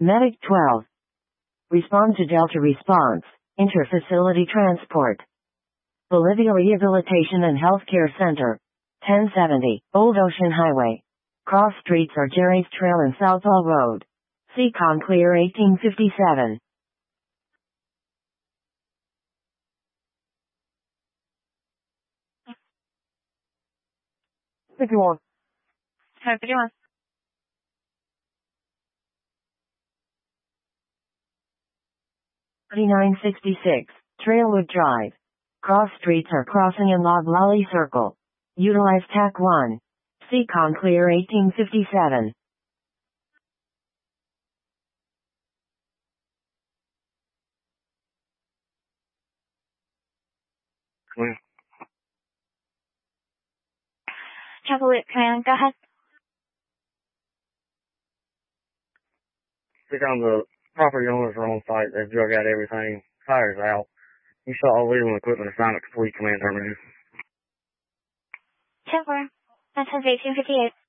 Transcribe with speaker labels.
Speaker 1: Medic 12. Respond to Delta response. Inter-facility transport. Bolivia Rehabilitation and Healthcare Center. 1070, Old Ocean Highway. Cross streets are Jerry's Trail and Southall Road. Seacon clear 1857.
Speaker 2: If you want.
Speaker 1: 3966, Trailwood Drive. Cross streets are Crossing and Loglolly Circle. Utilize TAC 1. Seacon clear 1857.
Speaker 3: Chevrolet Command, go ahead.
Speaker 2: Pick on the property owners are on site. They've drug out everything. Fire's out. You saw all legal equipment assignment complete, command terminated.
Speaker 3: 10-4. That says 1858.